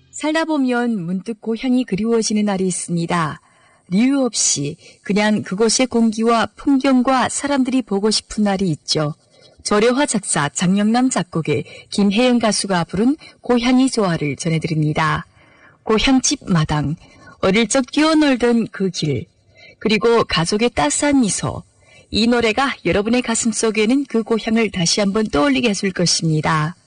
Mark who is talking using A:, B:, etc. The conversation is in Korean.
A: 살다 보면 문득 고향이 그리워지는 날이 있습니다. 이유 없이 그냥 그곳의 공기와 풍경과 사람들이 보고 싶은 날이 있죠. 조려화 작사, 장영남 작곡의 김혜영 가수가 부른 고향이 좋아를 전해드립니다. 고향집 마당, 어릴 적 뛰어놀던 그 길, 그리고 가족의 따스한 미소. 이 노래가 여러분의 가슴 속에는 그 고향을 다시 한번 떠올리게 해줄 것입니다.